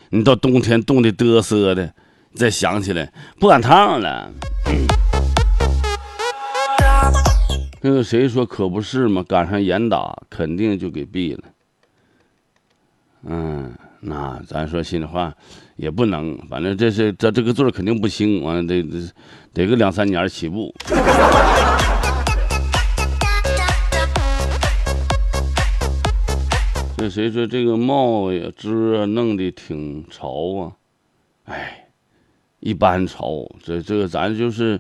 你到冬天冻得嘚瑟的，再想起来不赶趟了。那个谁说可不是嘛，赶上严打肯定就给毙了。那咱说心里话也不能，反正这个罪肯定不轻，完了得个2-3年起步。这谁说这个帽呀枝弄得挺潮啊？哎，一般潮，这个咱就是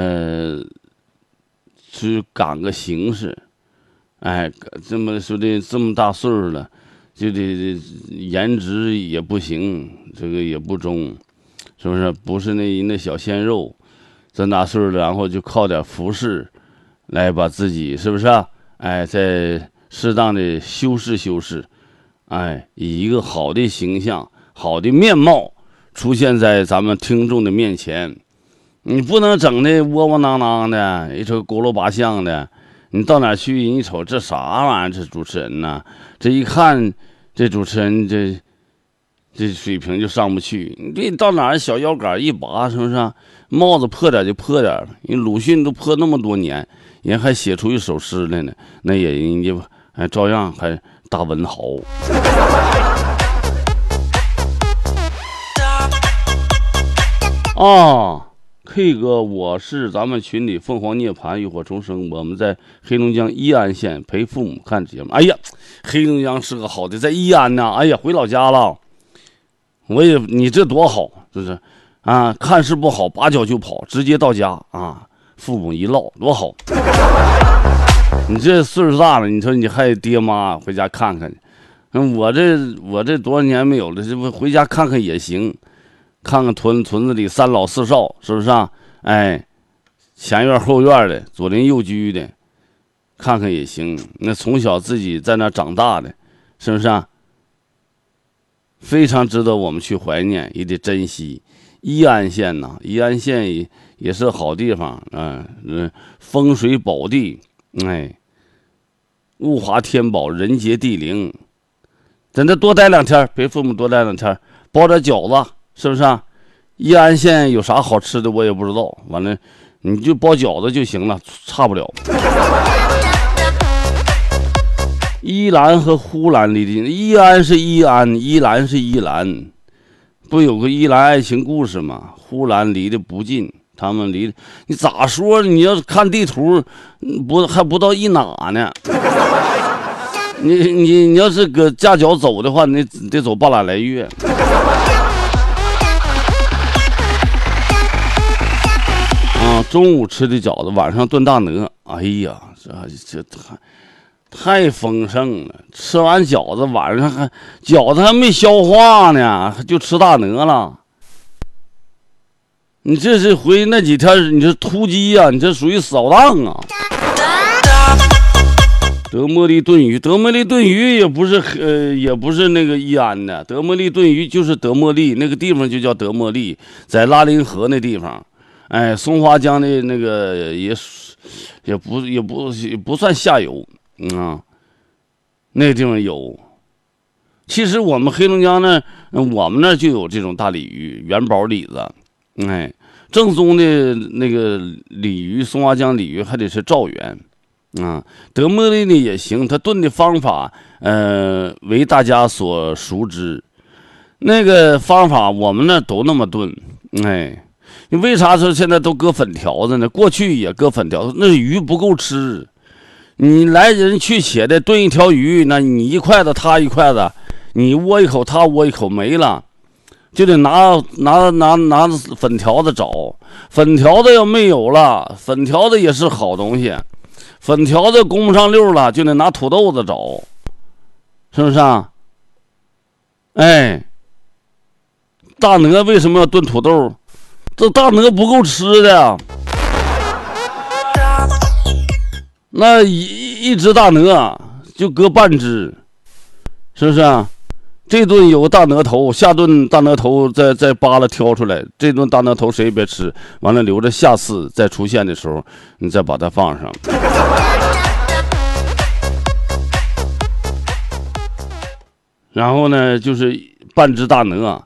是赶个形式。哎，这么说的这么大岁数了，就得颜值也不行，这个也不中，是不是？不是那小鲜肉，这么大岁数了，然后就靠点服饰来把自己是不是啊？哎，再适当的修饰，哎，以一个好的形象、好的面貌出现在咱们听众的面前。你不能整的窝窝囊囊的，一瞅佝偻拔相的。你到哪去一瞅这啥玩意儿？这主持人呢？这一看这主持人这水平就上不去。你这到哪小腰杆一拔，是不是啊？帽子破点就破点了。人鲁迅都破那么多年，人还写出一首诗来呢，那也人家还照样还大文豪。K 哥，我是咱们群里凤凰涅槃浴火重生，我们在黑龙江义安县陪父母看节目。哎呀，黑龙江是个好的，在义安呢。哎呀，回老家了。你这多好，就是啊，看事不好，拔脚就跑，直接到家啊，父母一唠多好。你这岁数大了，你说你还爹妈回家看看。我这多少年没有了，这不回家看看也行。看看屯子里3老4少，是不是啊？哎，前院后院的，左邻右居的，看看也行。那从小自己在那长大的，是不是啊？非常值得我们去怀念，也得珍惜。义安县呐，义安县也是好地方啊，风水宝地，哎，物华天宝，人杰地灵。在那多待2天，陪父母多待2天，包点饺子。是不是啊？义安县有啥好吃的我也不知道，完了你就包饺子就行了，差不了。依兰和呼兰离的近，义安是义安，依兰是依兰，不有个依兰爱情故事吗？呼兰离得不近，他们离你咋说？你要看地图，还不到一哪呢？你要是搁架脚走的话，你得走8来月。中午吃的饺子，晚上炖大鹅。哎呀，这太丰盛了！吃完饺子，晚上饺子还没消化呢，就吃大鹅了。你这是回那几天，你这突击呀、你这属于扫荡啊！德茉莉炖鱼，德茉莉炖鱼也不是那个义安的，德茉莉炖鱼就是德茉莉那个地方就叫德茉莉，在拉林河那地方。哎，松花江的那个也不算下游那个地方有。其实我们黑龙江呢，我们那就有这种大鲤鱼，元宝鲤子。哎，正宗的那个鲤鱼，松花江鲤鱼还得是赵源啊。德茉莉呢也行，它炖的方法为大家所熟知。那个方法我们那都那么炖，哎。你为啥说现在都搁粉条子呢？过去也搁粉条子，那鱼不够吃。你来人去且的炖一条鱼，那你一筷子他一筷子，你窝一口他窝一口没了，就得拿粉条子找。粉条子要没有了，粉条子也是好东西，粉条子供不上溜了，就得拿土豆子找，是不是啊？哎，大鹅为什么要炖土豆？这大鹅不够吃的，那一只大鹅就搁半只，是不是啊？这顿有个大鹅头，下顿大鹅头再扒拉挑出来，这顿大鹅头谁也别吃，完了留着下次再出现的时候你再把它放上。然后呢就是半只大鹅，